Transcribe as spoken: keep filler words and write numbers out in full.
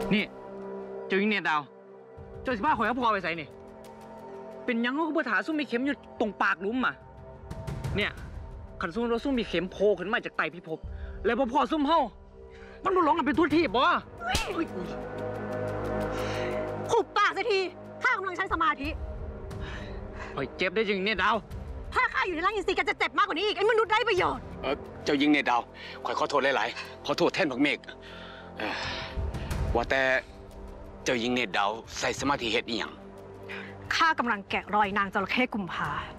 นี่เจ้าหญิงเนตรดาวเจ้าสิพาข่อยกับพ่อไปใส่นี่เป็นยังก็บ่ถาซุ่มมีเข็มอยู่ตรงปากลุ่มอ่ะเนี่ยขันซุ่มเราซุ่มมีเข็มโผล่ขึ้นมาจากไตพิภพแล้วพอพ่อซุ่มเฮามันบ่หลงกันเป็นทุกที่บ่ขุบปากสักทีข้ากำลังใช้สมาธิข่อยเจ็บได้จริงเนี่ยดาวถ้าข้าอยู่ในร่างอินทรีย์กันจะเจ็บมากกว่านี้อีกไอ้มนุษย์ไร้ประโยชน์เออเจ้าหญิงเนี่ยดาวข่อยขอโทษหลายๆขอโทษแทนบักเมฆว่าแต่เจ้าหญิงเนี่ยดาวใส่สมาธิเฮ็ดอีหยังข้ากำลังแกะรอยนางจระเข้กุมภา